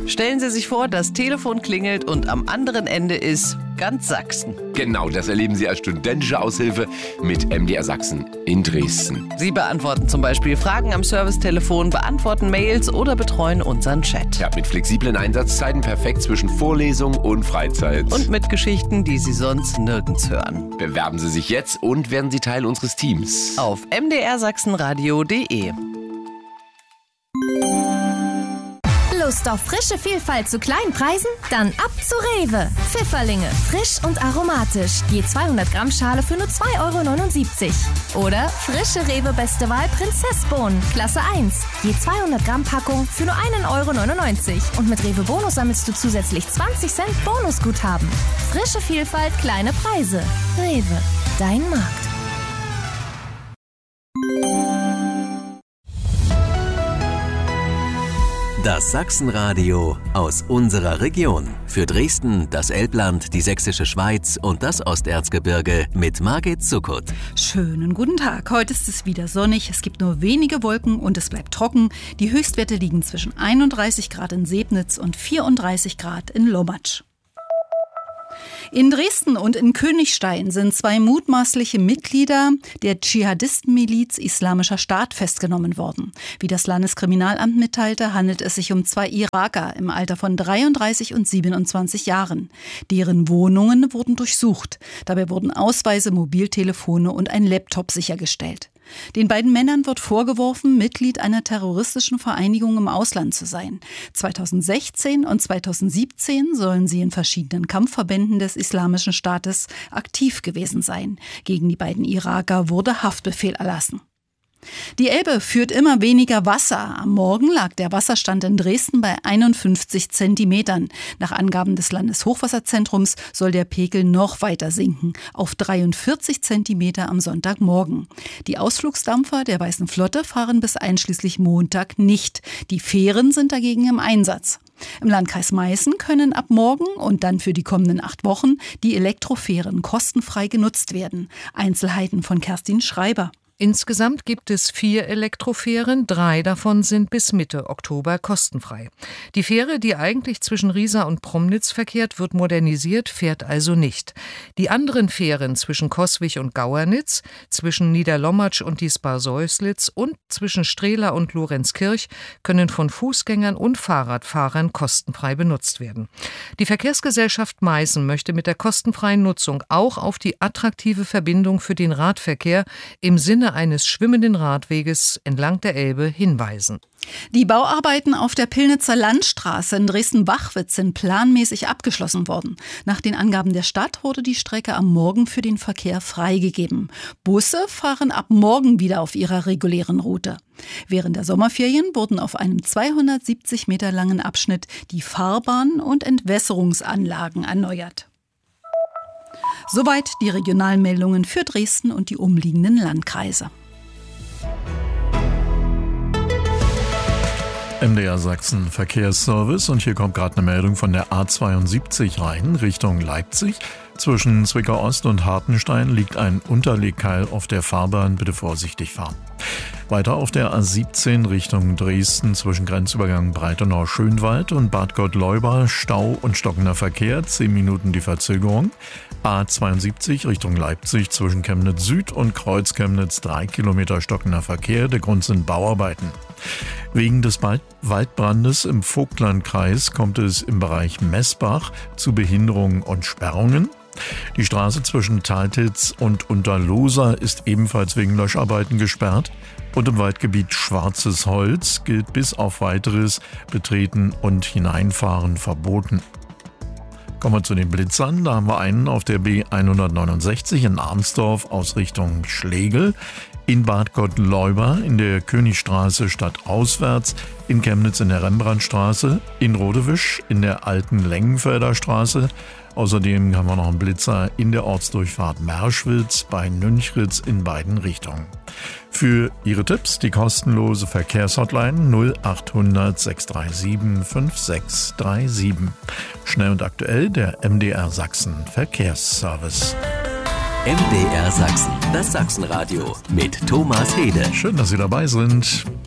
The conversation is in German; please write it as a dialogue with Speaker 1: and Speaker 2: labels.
Speaker 1: Stellen Sie sich vor, das Telefon klingelt und am anderen Ende ist ganz Sachsen.
Speaker 2: Genau, das erleben Sie als studentische Aushilfe mit MDR Sachsen in Dresden.
Speaker 1: Sie beantworten zum Beispiel Fragen am Servicetelefon, beantworten Mails oder betreuen unseren Chat.
Speaker 2: Ja, mit flexiblen Einsatzzeiten perfekt zwischen Vorlesung und Freizeit.
Speaker 1: Und mit Geschichten, die Sie sonst nirgends hören.
Speaker 2: Bewerben Sie sich jetzt und werden Sie Teil unseres Teams.
Speaker 1: Auf mdrsachsenradio.de.
Speaker 3: Lust auf frische Vielfalt zu kleinen Preisen? Dann ab zu Rewe. Pfifferlinge, frisch und aromatisch. Je 200 Gramm Schale für nur 2,79 €. Oder frische Rewe Beste Wahl Prinzessbohnen, Klasse 1. Je 200 Gramm Packung für nur 1,99 €. Und mit Rewe Bonus sammelst du zusätzlich 20 Cent Bonusguthaben. Frische Vielfalt, kleine Preise. Rewe, dein Markt.
Speaker 4: Das Sachsenradio aus unserer Region. Für Dresden, das Elbland, die Sächsische Schweiz und das Osterzgebirge mit Margit Zuckert.
Speaker 5: Schönen guten Tag. Heute ist es wieder sonnig. Es gibt nur wenige Wolken und es bleibt trocken. Die Höchstwerte liegen zwischen 31 Grad in Sebnitz und 34 Grad in Lommatsch. In Dresden und in Königstein sind 2 mutmaßliche Mitglieder der Dschihadistenmiliz Islamischer Staat festgenommen worden. Wie das Landeskriminalamt mitteilte, handelt es sich um 2 Iraker im Alter von 33 und 27 Jahren. Deren Wohnungen wurden durchsucht. Dabei wurden Ausweise, Mobiltelefone und ein Laptop sichergestellt. Den beiden Männern wird vorgeworfen, Mitglied einer terroristischen Vereinigung im Ausland zu sein. 2016 und 2017 sollen sie in verschiedenen Kampfverbänden des Islamischen Staates aktiv gewesen sein. Gegen die beiden Iraker wurde Haftbefehl erlassen. Die Elbe führt immer weniger Wasser. Am Morgen lag der Wasserstand in Dresden bei 51 Zentimetern. Nach Angaben des Landeshochwasserzentrums soll der Pegel noch weiter sinken, auf 43 Zentimeter am Sonntagmorgen. Die Ausflugsdampfer der Weißen Flotte fahren bis einschließlich Montag nicht. Die Fähren sind dagegen im Einsatz. Im Landkreis Meißen können ab morgen und dann für die kommenden 8 Wochen die Elektrofähren kostenfrei genutzt werden. Einzelheiten von Kerstin Schreiber.
Speaker 6: Insgesamt gibt es 4 Elektrofähren, 3 davon sind bis Mitte Oktober kostenfrei. Die Fähre, die eigentlich zwischen Riesa und Promnitz verkehrt, wird modernisiert, fährt also nicht. Die anderen Fähren zwischen Coswig und Gauernitz, zwischen Niederlommatsch und Diespar-Säuslitz und zwischen Strehla und Lorenzkirch können von Fußgängern und Fahrradfahrern kostenfrei benutzt werden. Die Verkehrsgesellschaft Meißen möchte mit der kostenfreien Nutzung auch auf die attraktive Verbindung für den Radverkehr im Sinne eines schwimmenden Radweges entlang der Elbe hinweisen.
Speaker 5: Die Bauarbeiten auf der Pillnitzer Landstraße in Dresden-Bachwitz sind planmäßig abgeschlossen worden. Nach den Angaben der Stadt wurde die Strecke am Morgen für den Verkehr freigegeben. Busse fahren ab morgen wieder auf ihrer regulären Route. Während der Sommerferien wurden auf einem 270 Meter langen Abschnitt die Fahrbahnen und Entwässerungsanlagen erneuert. Soweit die Regionalmeldungen für Dresden und die umliegenden Landkreise.
Speaker 7: MDR Sachsen Verkehrsservice und hier kommt gerade eine Meldung von der A72 rein, Richtung Leipzig. Zwischen Zwickau Ost und Hartenstein liegt ein Unterlegkeil auf der Fahrbahn, bitte vorsichtig fahren. Weiter auf der A17 Richtung Dresden zwischen Grenzübergang Breitenau-Schönwald und Bad Gottleuba Stau und stockender Verkehr, 10 Minuten die Verzögerung. A72 Richtung Leipzig zwischen Chemnitz Süd und Kreuz Chemnitz 3 Kilometer stockender Verkehr, der Grund sind Bauarbeiten. Wegen des Waldbrandes im Vogtlandkreis kommt es im Bereich Messbach zu Behinderungen und Sperrungen. Die Straße zwischen Taltitz und Unterlohsa ist ebenfalls wegen Löscharbeiten gesperrt und im Waldgebiet Schwarzes Holz gilt bis auf weiteres Betreten und Hineinfahren verboten. Kommen wir zu den Blitzern. Da haben wir einen auf der B169 in Arnsdorf aus Richtung Schlegel, in Bad Gottleuba in der Königstraße stadtauswärts, in Chemnitz in der Rembrandtstraße, in Rodewisch in der alten Lengenfelder Straße. Außerdem haben wir noch einen Blitzer in der Ortsdurchfahrt Merschwitz bei Nünchritz in beiden Richtungen. Für Ihre Tipps die kostenlose Verkehrshotline 0800 637 5637. Schnell und aktuell der MDR Sachsen Verkehrsservice.
Speaker 4: MDR Sachsen, das Sachsenradio mit Thomas Hede.
Speaker 7: Schön, dass Sie dabei sind.